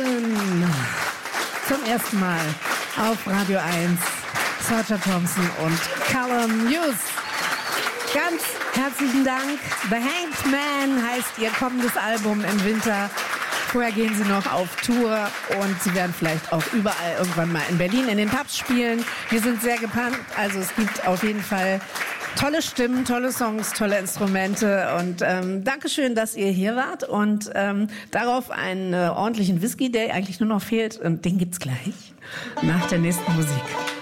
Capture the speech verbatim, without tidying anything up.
Hangman. Zum ersten Mal auf Radio eins. Sergeant Thompson und Callum Hughes. Ganz herzlichen Dank. The Hanged Man heißt ihr kommendes Album im Winter. Vorher gehen sie noch auf Tour und sie werden vielleicht auch überall irgendwann mal in Berlin in den Pubs spielen. Wir sind sehr gespannt. Also es gibt auf jeden Fall tolle Stimmen, tolle Songs, tolle Instrumente und ähm, Dankeschön, dass ihr hier wart und ähm, darauf einen äh, ordentlichen Whisky, der eigentlich nur noch fehlt und den gibt's gleich nach der nächsten Musik.